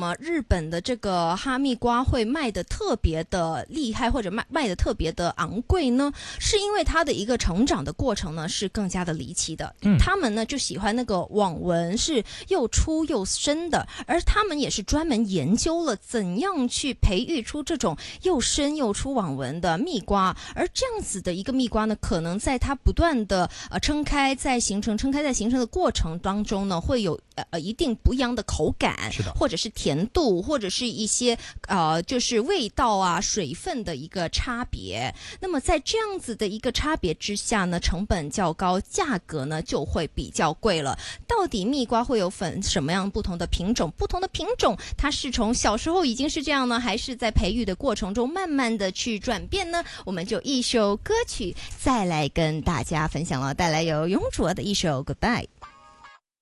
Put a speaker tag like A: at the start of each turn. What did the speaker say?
A: 么日本的这个哈密瓜会卖得特别的厉害，或者卖得特别的昂贵呢？是因为它的一个成长的过程呢是更加的离奇的。他们呢就喜欢那个网纹是又粗又深的，而他们也是专门研究了怎样去培育出这种又深又粗网纹的蜜瓜，而这样子的一个蜜瓜呢，可能在它不断的撑开在形成的过程当中呢，会有一定不一样的口感，
B: 是的，
A: 或者是甜度，或者是一些就是味道啊、水分的一个差别。那么在这样子的一个差别之下呢，成本较高，价格呢就会比较贵了。到底蜜瓜会有分什么样不同的品种？不同的品种，它是从小时候已经是这样呢，还是在培育的过程中慢慢的去转变呢？我们就一首歌曲再来跟大家分享了，带来由容祖儿的一首 Goodbye。